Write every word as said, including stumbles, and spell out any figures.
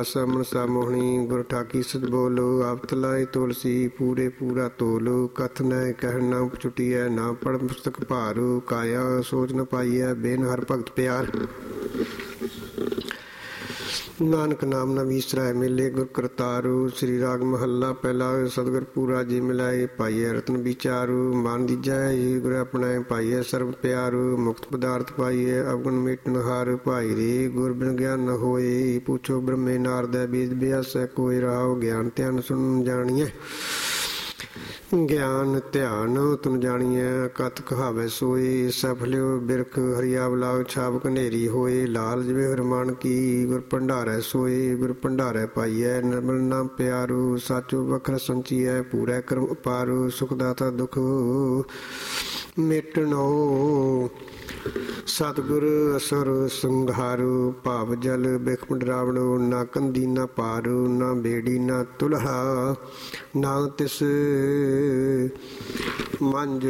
ਆਸਾ ਮਨਸਾ ਮੋਹਣੀ ਗੁਰ ਠਾਕੀ ਸਦ ਬੋਲੋ। ਆਪ ਲਾਏ ਤੁਲਸੀ ਪੂਰੇ ਪੂਰਾ ਤੋਲੋ। ਕਥ ਨੈ ਕਹਿ ਨਾ ਛੁਟੀਐ ਨਾ ਪੜ ਪੁਸਤਕ ਭਾਰੂ। ਕਾਇਆ ਸੋਚ ਨ ਪਾਈਐ ਬਿਨ ਹਰ ਭਗਤ ਪਿਆਰ। ਨਾਨਕ ਨਾਮ ਨ ਵੀਸਰੈ ਮਿਲੇ ਗੁਰ ਕਰਤਾਰੂ। ਸ੍ਰੀ ਰਾਗ ਮਹੱਲਾ ਪਹਿਲਾ। ਸਤਿਗੁਰ ਪੂਰਾ ਜੀ ਮਿਲਾਏ ਪਾਈਐ ਰਤਨ ਵਿਚਾਰੂ। ਮਨ ਦੀਜੈ ਜੀ ਗੁਰ ਆਪਣੈ ਪਾਈਐ ਸਰਬ ਪਿਆਰੂ। ਮੁਕਤ ਪਦਾਰਥ ਪਾਈਐ ਅਵਗੁਣ ਮੇਟਨ ਹਾਰ। ਭਾਈ ਰੇ ਗੁਰ ਬਿਨ ਗਿਆਨ ਨ ਹੋਏ। ਪੁੱਛੋ ਬ੍ਰਹਮੇ ਨਾਰਦੈ ਬੀਜ ਬਿਆਸੈ ਕੋਇ। ਰਾਉ ਗਿਆਨ ਧਿਆਨ ਸੁਣ ਜਾਣੀਐ ਗਿਆਨ ਧਿਆਨ ਤੁਮ ਜਾਣੀਐ। ਕਥ ਕਹਾਵੈ ਸੋਏ ਸਫਲਿਓ ਬਿਰਖ ਹਰਿਆਵਲਾਗ ਛਾਪ ਕਨੇਰੀ ਹੋਏ। ਲਾਲ ਜਿਵੇਂ ਹਰਮਾਨ ਕੀ ਗੁਰ ਭੰਡਾਰੈ ਸੋਏ। ਗੁਰ ਭੰਡਾਰੈ ਪਾਈਐ ਨਿਰਮਲ ਨਾਮ ਪਿਆਰੂ। ਸਾਚੋ ਵਖਰ ਸੰਚੀਐ ਪੂਰੈ ਕਰਮ ਉਪਾਰੂ। ਸੁਖ ਦਾਤਾ ਦੁਖ ਮਿਟਣੋ ਸਤਿਗੁਰ ਅਸੁਰ ਸੰਘਾਰੂ। ਭਾਵ ਜਲ ਬਿਖ ਡਰਾਵਣੋ ਨਾ ਕੰਦੀ ਨਾ ਪਾਰੂ। ਨਾ ਬੇੜੀ ਨਾ ਤੁਲਹਾ ਨਾ ਤਿਸ ਮੰਜ